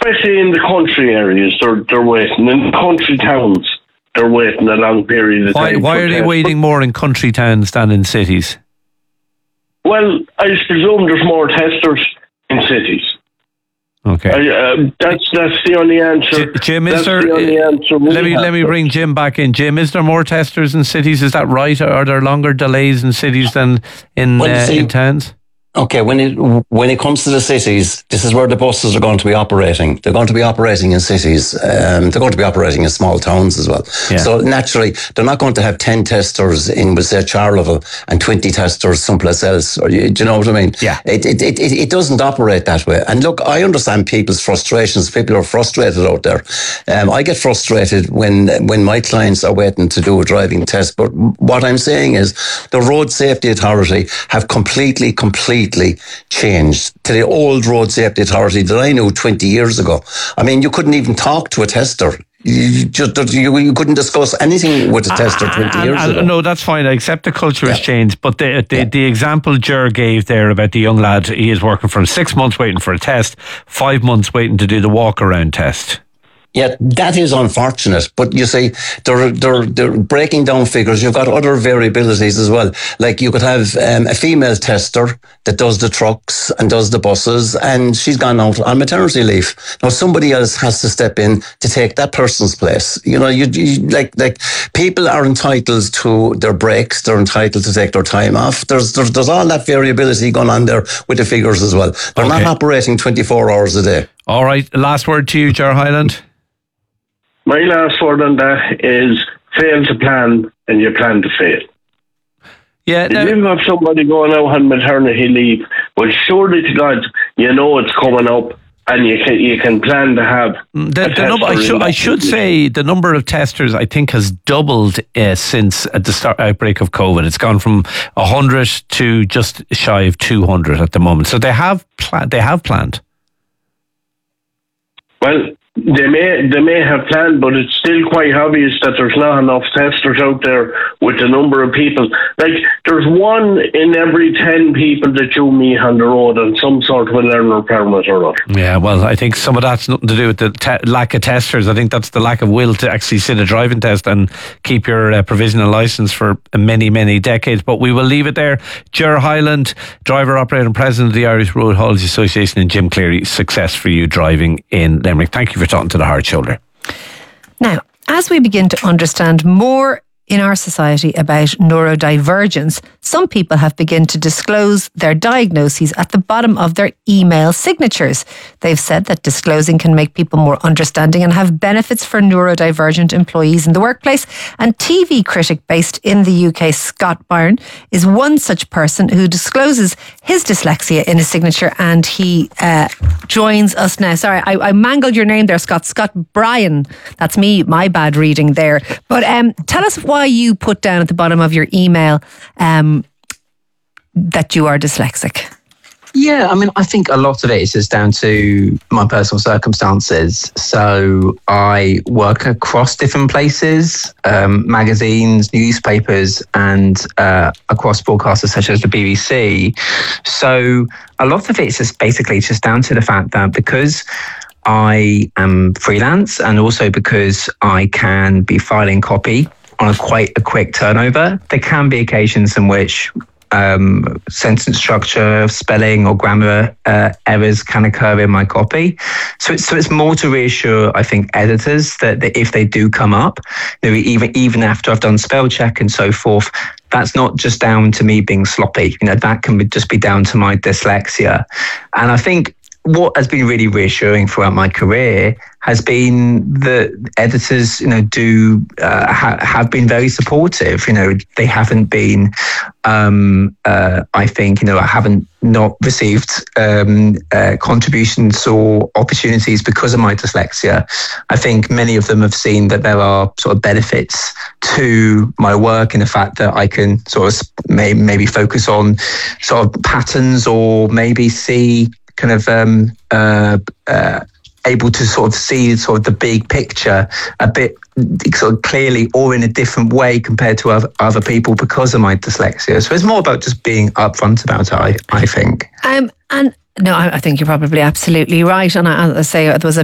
especially in the country areas, they're waiting. In country towns, they're waiting a long period of time. Why are they waiting more in country towns than in cities? Well, I presume there's more testers in cities. Okay. That's the only answer. Jim, let me bring Jim back in. Jim, is there more testers in cities? Is that right? Are there longer delays in cities than in towns? Okay, when it comes to the cities, this is where the buses are going to be operating. They're going to be operating in cities. They're going to be operating in small towns as well. Yeah. So naturally, they're not going to have 10 testers in, say, Charleville and 20 testers someplace else. Do you know what I mean? Yeah. It doesn't operate that way. And look, I understand people's frustrations. People are frustrated out there. I get frustrated when my clients are waiting to do a driving test. But what I'm saying is the Road Safety Authority have completely changed to the old Road Safety Authority that I knew 20 years ago. I mean, you couldn't even talk to a tester. You couldn't discuss anything with a tester 20 years ago. No, that's fine. I accept the culture has changed. But the example Ger gave there about the young lad, he is working for 6 months waiting for a test, 5 months waiting to do the walk-around test. Yeah, that is unfortunate. But you see, they're breaking down figures. You've got other variabilities as well. Like you could have a female tester that does the trucks and does the buses, and she's gone out on maternity leave. Now somebody else has to step in to take that person's place. You know, you like people are entitled to their breaks. They're entitled to take their time off. There's all that variability going on there with the figures as well. They're not operating 24 hours a day. All right. Last word to you, Ger Hyland. My last word on that is fail to plan and you plan to fail. Yeah, if you have somebody going out on maternity leave, well, surely to God, you know it's coming up and you can plan to have the number. I should say the number of testers I think has doubled since at the outbreak of COVID. It's gone from 100 to just shy of 200 at the moment. So they have planned. Well, they may have planned, but it's still quite obvious that there's not enough testers out there with the number of people. Like, there's 1 in every 10 people that you meet on the road on some sort of a learner permit or other. Yeah, well, I think some of that's nothing to do with the lack of testers. I think that's the lack of will to actually sit a driving test and keep your provisional licence for many, many decades. But we will leave it there. Ger Hyland, driver, operator and president of the Irish Road Haulage Association, and Jim Cleary, success for you driving in Limerick. Thank you for talking to the Hard Shoulder. Now, as we begin to understand more in our society about neurodivergence, some people have begun to disclose their diagnoses at the bottom of their email signatures. They've said that disclosing can make people more understanding and have benefits for neurodivergent employees in the workplace. And TV critic based in the UK, Scott Byrne, is one such person who discloses his dyslexia in his signature, and he joins us now. Sorry, I mangled your name there, Scott. Scott Bryan. That's me, my bad reading there. But tell us why you put down at the bottom of your email that you are dyslexic. Yeah, I mean, I think a lot of it is just down to my personal circumstances. So I work across different places, magazines, newspapers, and across broadcasters such as the BBC. So a lot of it is just basically just down to the fact that because I am freelance and also because I can be filing copy on quite a quick turnover, there can be occasions in which sentence structure, spelling or grammar errors can occur in my copy. So it's more to reassure, I think, editors that if they do come up, you know, even after I've done spell check and so forth, that's not just down to me being sloppy. You know, that can just be down to my dyslexia. And I think what has been really reassuring throughout my career has been that editors, you know, have been very supportive. You know, they haven't been, I think, you know, I haven't not received contributions or opportunities because of my dyslexia. I think many of them have seen that there are sort of benefits to my work in the fact that I can sort of maybe focus on sort of patterns or maybe see kind of able to sort of see sort of the big picture a bit sort of clearly or in a different way compared to other people because of my dyslexia. So it's more about just being upfront about it, I think. And no, I think you're probably absolutely right. And as I say, there was a